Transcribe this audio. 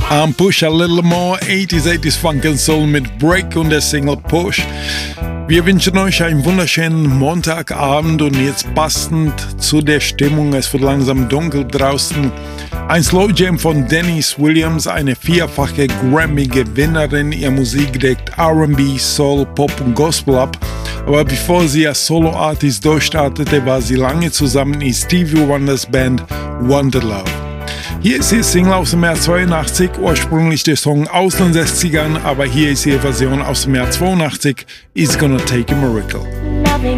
Push a little more 80s Funk and Soul mit Break und der Single Push. Wir wünschen euch einen wunderschönen Montagabend und jetzt passend zu der Stimmung, es wird langsam dunkel draußen, ein Slow Jam von Denise Williams, eine vierfache Grammy-Gewinnerin. Ihre Musik deckt R&B, Soul, Pop und Gospel ab. Aber bevor sie als Solo-Artist durchstartete, war sie lange zusammen in Stevie Wonders Band Wonderlove. Hier ist ihr Single aus dem Jahr 82, ursprünglich der Song aus den 60ern, aber hier ist ihre Version aus dem Jahr 82, It's Gonna Take a Miracle.